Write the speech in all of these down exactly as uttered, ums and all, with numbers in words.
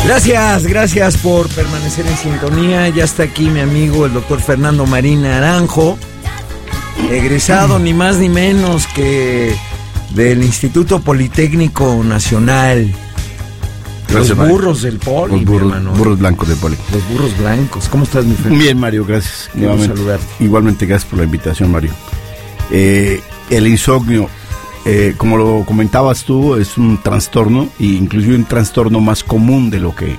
Gracias, gracias por permanecer en sintonía. Ya está aquí mi amigo el doctor Fernando Marín Naranjo, egresado ni más ni menos que del Instituto Politécnico Nacional. Gracias, los burros Mario. Del Poli, los burros, mi hermano. burros blancos del Poli. Los burros blancos. ¿Cómo estás, mi Fernando? Bien, Mario, gracias. Quiero saludarte. Igualmente, gracias por la invitación, Mario. Eh, el insomnio, eh, como lo comentabas tú, es un trastorno, e inclusive un trastorno más común de lo que,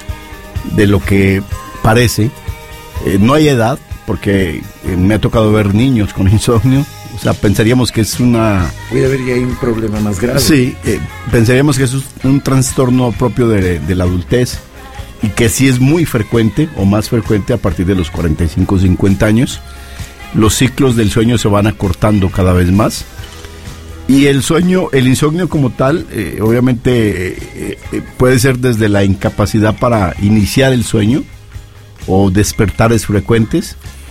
de lo que parece. Eh, no hay edad, porque eh, me ha tocado ver niños con insomnio. O sea, pensaríamos que es una... Puede haber ya hay un problema más grave. Sí, eh, pensaríamos que es un trastorno propio de, de la adultez y que sí es muy frecuente o más frecuente a partir de los cuarenta y cinco, cincuenta años. Los ciclos del sueño se van acortando cada vez más y el sueño, el insomnio como tal, eh, obviamente eh, eh, puede ser desde la incapacidad para iniciar el sueño o despertares frecuentes,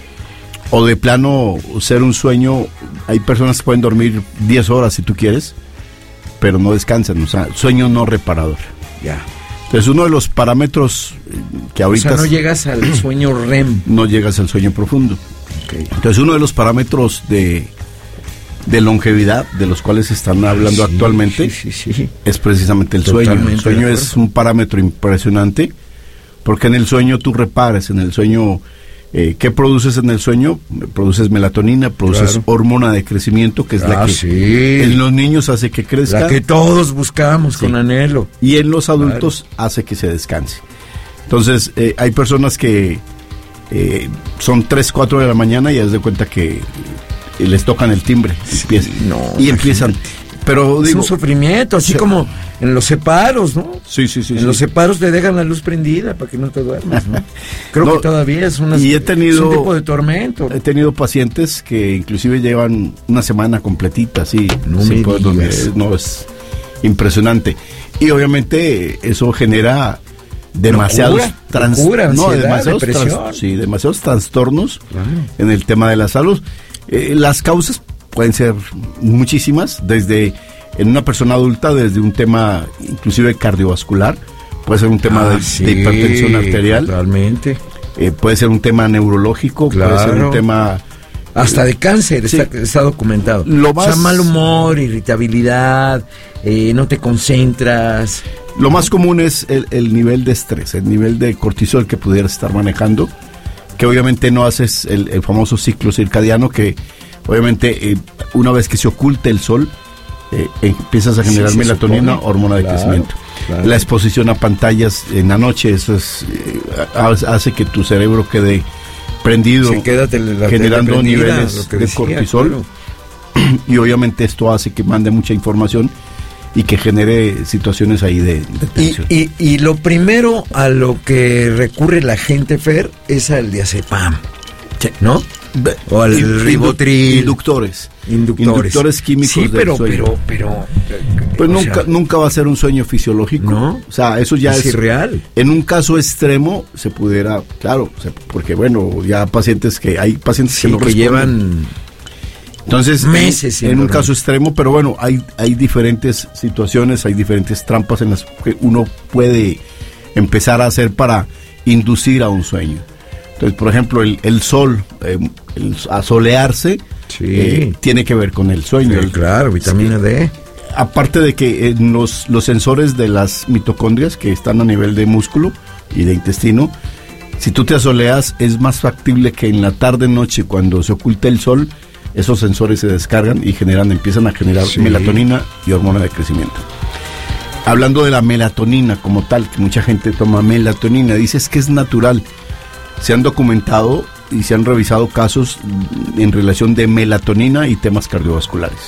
o de plano ser un sueño. Hay personas que pueden dormir diez horas si tú quieres, pero no descansan, o sea, sueño no reparador. Ya. Entonces uno de los parámetros que ahorita... O sea, no llegas al sueño R E M. No llegas al sueño profundo. Okay. Entonces uno de los parámetros de, de longevidad, de los cuales se están hablando sí, actualmente, sí, sí, sí. es precisamente el Totalmente sueño. El sueño es un parámetro impresionante, porque en el sueño tú reparas, en el sueño... Eh, ¿Qué produces en el sueño? Produces melatonina, produces claro. hormona de crecimiento, que es ah, la que sí. en los niños hace que crezca. La que todos buscamos sí. con anhelo. Y en los adultos claro. hace que se descanse. Entonces, eh, hay personas que eh, son tres, cuatro de la mañana y haz de cuenta que eh, les tocan el timbre sí, empiezan, no, y empiezan. Pero es digo, un sufrimiento, así se, como en los separos, ¿no? Sí, sí, sí. En sí. los separos te dejan la luz prendida para que no te duermas, ¿no? Creo no, que todavía es, una, y he tenido, es un tipo de tormento. He tenido pacientes que inclusive llevan una semana completita así, no sin me poder dormir. No, es impresionante. Y obviamente eso genera demasiados locura, trans, locura, no, ansiedad, demasiados, trans, sí, demasiados trastornos claro. en el tema de la salud. Eh, las causas pueden ser muchísimas, desde en una persona adulta, desde un tema inclusive cardiovascular, puede ser un tema ah, de, sí, de hipertensión arterial, realmente, eh, puede ser un tema neurológico, claro. puede ser un tema hasta de cáncer, sí. está, está documentado. Lo más, o sea, mal humor, irritabilidad, eh, no te concentras. Lo más común es el, el nivel de estrés, el nivel de cortisol que pudieras estar manejando, que obviamente no haces el, el famoso ciclo circadiano, que obviamente eh, una vez que se oculte el sol, eh, empiezas a generar sí, melatonina, supone. hormona de claro, crecimiento. Claro. La exposición a pantallas en la noche, eso es, eh, hace que tu cerebro quede prendido, se queda tele, la generando prendida, niveles de decía, cortisol, claro. y obviamente esto hace que mande mucha información y que genere situaciones ahí de, de tensión. Y, y, y lo primero a lo que recurre la gente, Fer, es al diazepam, ¿no? O al Indu- ribotril. Inductores. Inductores. Inductores químicos sí, pero, del sueño. pero, pero... Pues nunca, sea, nunca va a ser un sueño fisiológico. No. O sea, eso ya es... es... irreal. En un caso extremo se pudiera... Claro, o sea, porque bueno, ya pacientes que... Hay pacientes sí, que no que responden. llevan... Entonces, meses en, en un caso extremo, pero bueno, hay, hay diferentes situaciones, hay diferentes trampas en las que uno puede empezar a hacer para inducir a un sueño. Entonces, por ejemplo, el, el sol, eh, el asolearse, sí. eh, tiene que ver con el sueño. Sí, claro, vitamina sí. D. Aparte de que en los, los sensores de las mitocondrias que están a nivel de músculo y de intestino, si tú te asoleas, es más factible que en la tarde-noche, cuando se oculta el sol, esos sensores se descargan y generan, empiezan a generar sí. melatonina y hormona de crecimiento. Hablando de la melatonina como tal, que mucha gente toma melatonina, dices que es natural. Se han documentado y se han revisado casos en relación de melatonina y temas cardiovasculares.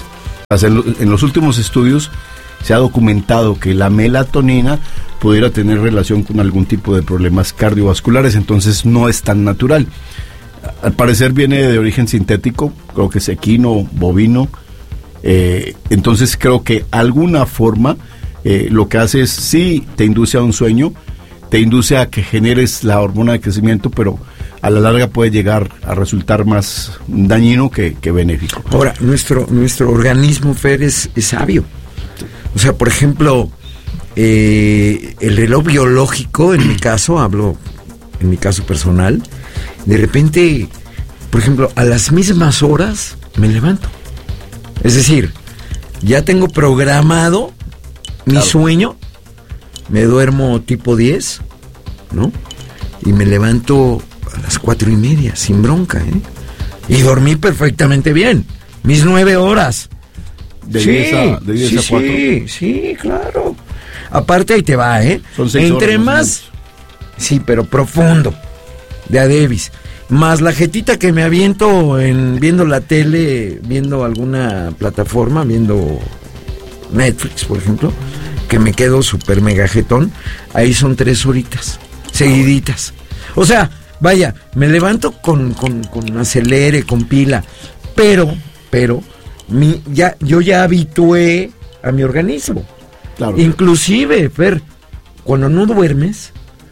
En los últimos estudios se ha documentado que la melatonina pudiera tener relación con algún tipo de problemas cardiovasculares, entonces no es tan natural. Al parecer viene de origen sintético, creo que es equino, bovino, eh, entonces creo que alguna forma eh, lo que hace es, sí, te induce a un sueño, te induce a que generes la hormona de crecimiento, pero a la larga puede llegar a resultar más dañino que, que benéfico. Ahora, nuestro, nuestro organismo, Fer, es, es sabio. O sea, por ejemplo, eh, el reloj biológico, en mi caso, hablo en mi caso personal, de repente, por ejemplo, a las mismas horas me levanto. Es decir, ya tengo programado mi claro. sueño, me duermo tipo diez, ¿no? Y me levanto a las cuatro y media, sin bronca, ¿eh? Y dormí perfectamente bien, mis nueve horas. ¿De sí, diez a, de diez sí, a cuatro? Sí, sí, claro. Aparte ahí te va, ¿eh? Son seis Entre horas, más, sí, pero profundo, de a Davis. Más la jetita que me aviento en viendo la tele, viendo alguna plataforma, viendo Netflix, por ejemplo, que me quedo súper mega jetón, ahí son tres horitas, seguiditas. O sea, vaya, me levanto con, con, con acelere, con pila, pero, pero, mi, ya, yo ya habitué a mi organismo. Claro. Inclusive, Fer, cuando no duermes,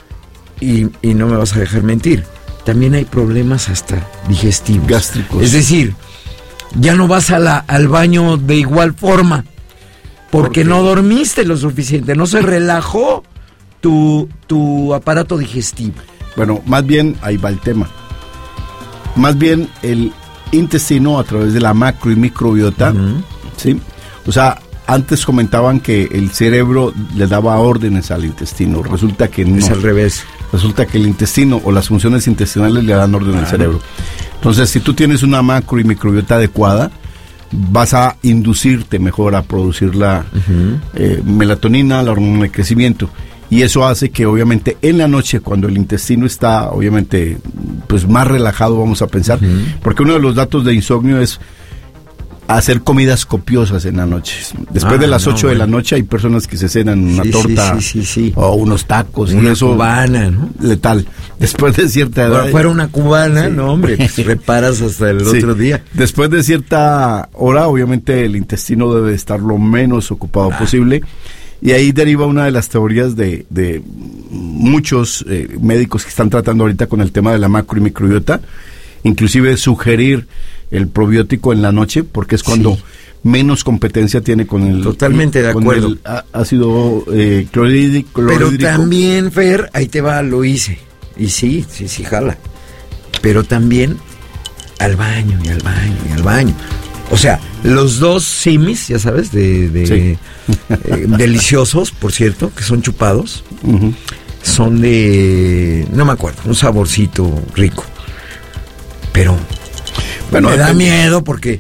y, y no me vas a dejar mentir, también hay problemas hasta digestivos. Gástricos. Es decir, ya no vas a la, al baño de igual forma, porque no dormiste lo suficiente, no se relajó tu, tu aparato digestivo. Bueno, más bien, ahí va el tema. Más bien el intestino a través de la macro y microbiota, uh-huh. ¿sí? O sea, antes comentaban que el cerebro le daba órdenes al intestino. Resulta que no. Es al revés. Resulta que el intestino o las funciones intestinales le dan orden ah, al cerebro. Entonces, si tú tienes una macro y microbiota adecuada, vas a inducirte mejor a producir la uh-huh. eh, melatonina, la hormona de crecimiento. Y eso hace que obviamente en la noche, cuando el intestino está obviamente pues más relajado, vamos a pensar, uh-huh. porque uno de los datos de insomnio es hacer comidas copiosas en la noche. Después ah, de las ocho no, de bueno. la noche hay personas que se cenan una sí, torta sí, sí, sí, sí. o unos tacos. Una y eso cubana, ¿no? Letal. Después de cierta edad. Bueno, fuera una cubana, sí. no hombre, pues reparas hasta el sí. otro día. Después de cierta hora, obviamente el intestino debe estar lo menos ocupado ah. posible. Y ahí deriva una de las teorías de, de muchos eh, médicos que están tratando ahorita con el tema de la macro y microbiota, inclusive sugerir el probiótico en la noche, porque es cuando sí. menos competencia tiene con el... Totalmente de acuerdo. El ácido eh, clorhídrico. Pero también, Fer, ahí te va, lo hice. Y sí, sí, sí, jala. Pero también al baño, y al baño, y al baño. O sea, los dos simis, ya sabes, de, de sí. eh, deliciosos, por cierto, que son chupados, uh-huh. son de, no me acuerdo, un saborcito rico. Pero bueno, me da depende. miedo porque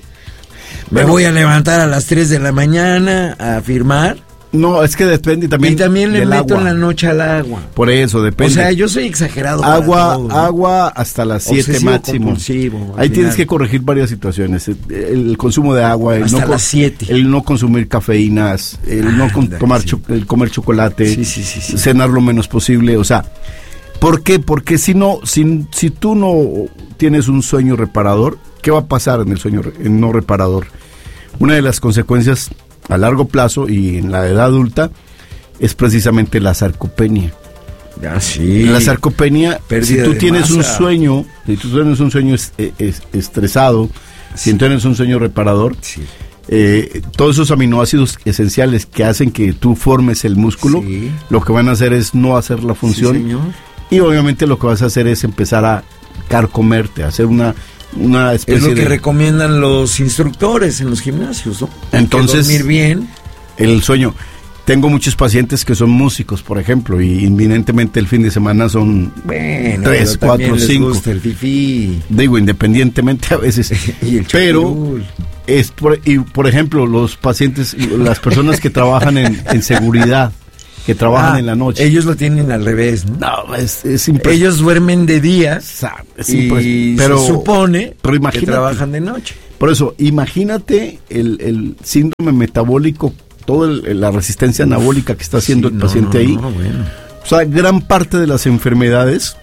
me bueno, voy a levantar a las tres de la mañana a firmar. No, es que depende también. Y también le meto agua. en la noche al agua. Por eso, depende. O sea, yo soy exagerado. Agua, todo, ¿no? Agua hasta las siete máximo. Ahí final. Tienes que corregir varias situaciones. El, el consumo de agua, el hasta no, las siete. El no consumir cafeínas, el ah, no con, tomar sí. cho, el comer chocolate, sí, sí, sí, sí. cenar lo menos posible. O sea, ¿por qué? Porque si no, si, si tú no tienes un sueño reparador, ¿qué va a pasar en el sueño en no reparador? Una de las consecuencias a largo plazo y en la edad adulta es precisamente la sarcopenia. Ah, sí. La sarcopenia, Pérdida si tú tienes masa. un sueño, si tú tienes un sueño es, es, estresado, sí. si tienes un sueño reparador, sí. eh, todos esos aminoácidos esenciales que hacen que tú formes el músculo, sí. lo que van a hacer es no hacer la función, sí, y obviamente lo que vas a hacer es empezar a carcomerte, a hacer una una especie es lo que de... recomiendan los instructores en los gimnasios, ¿no? Entonces, dormir bien. El sueño. Tengo muchos pacientes que son músicos, por ejemplo, y inminentemente el fin de semana son bueno, tres, cuatro, cinco. Gusta el fifí. Digo, independientemente a veces. Y el pero es por, y por ejemplo, los pacientes, las personas que trabajan en, en seguridad, que trabajan ah, en la noche. Ellos lo tienen al revés, ¿no? No, es, es impres- Ellos duermen de día es y pero, se supone pero que trabajan de noche. Por eso, imagínate el, el síndrome metabólico, toda la resistencia Uf, anabólica que está haciendo sí, el paciente no, no, ahí. No, bueno. O sea, gran parte de las enfermedades,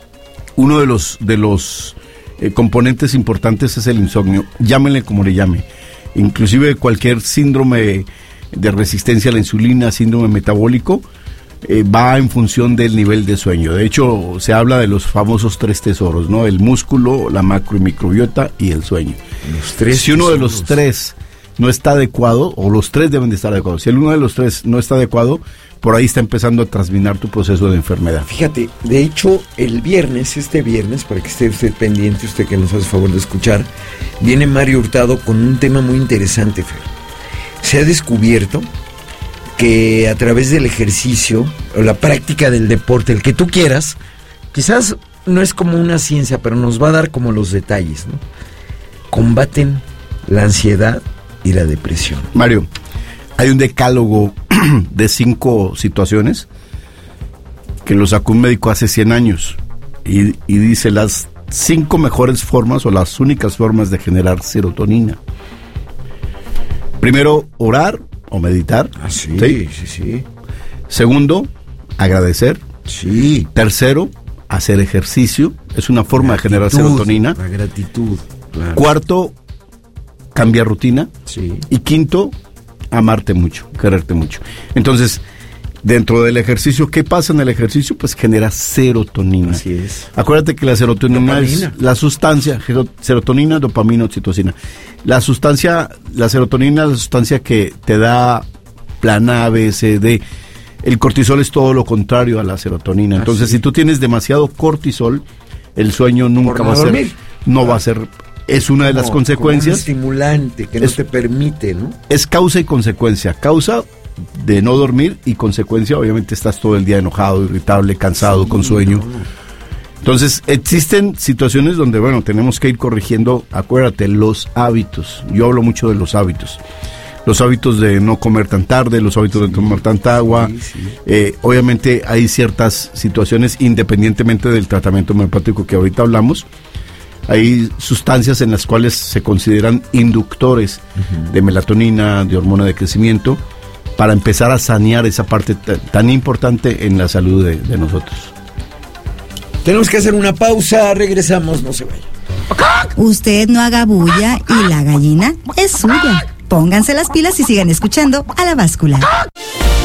uno de los, de los eh, componentes importantes es el insomnio. Llámenle como le llame. Inclusive cualquier síndrome de resistencia a la insulina, síndrome metabólico, eh, va en función del nivel de sueño. De hecho, se habla de los famosos tres tesoros, ¿no? El músculo, la macro y microbiota y el sueño. Los tres si uno tesoros. de los tres no está adecuado, o los tres deben de estar adecuados. Si el uno de los tres no está adecuado, por ahí está empezando a transminar tu proceso de enfermedad. Fíjate, de hecho, el viernes, este viernes, para que esté usted pendiente, usted que nos hace favor de escuchar, viene Mario Hurtado con un tema muy interesante, Fer. Se ha descubierto que a través del ejercicio, o la práctica del deporte, el que tú quieras, quizás no es como una ciencia, pero nos va a dar como los detalles, ¿no? Combaten la ansiedad y la depresión. Mario, hay un decálogo de cinco situaciones que lo sacó un médico hace cien años y, y dice las cinco mejores formas o las únicas formas de generar serotonina. Primero, orar o meditar. Ah, sí, sí, sí, sí. Segundo, agradecer. Sí. Tercero, hacer ejercicio. Es una forma gratitud, de generar serotonina. La gratitud. Claro. Cuarto, cambiar rutina. Sí. Y quinto, amarte mucho, quererte mucho. Entonces, dentro del ejercicio, ¿qué pasa en el ejercicio? Pues genera serotonina. Así es. Acuérdate que la serotonina dopamina. Es la sustancia, serotonina, dopamina, oxitocina. La sustancia, la serotonina es la sustancia que te da plan A, B, C, D. El cortisol es todo lo contrario a la serotonina. Entonces, Así. si tú tienes demasiado cortisol, el sueño nunca Por va no a ser, dormir. no va a ser, es una de las Como- consecuencias. como un estimulante que no Es- te permite, ¿no? Es causa y consecuencia. Causa de no dormir y consecuencia, obviamente, estás todo el día enojado, irritable, cansado, Sí, con sueño. no. Entonces, existen situaciones donde, bueno, tenemos que ir corrigiendo, acuérdate, los hábitos. Yo hablo mucho de los hábitos. Los hábitos de no comer tan tarde, los hábitos de tomar tanta agua. Sí, sí. Eh, obviamente hay ciertas situaciones, independientemente del tratamiento homeopático que ahorita hablamos, hay sustancias en las cuales se consideran inductores uh-huh. de melatonina, de hormona de crecimiento, para empezar a sanear esa parte t- tan importante en la salud de, de nosotros. Tenemos que hacer una pausa, regresamos, no se vaya. Usted no haga bulla y la gallina es suya. Pónganse las pilas y sigan escuchando a La Báscula.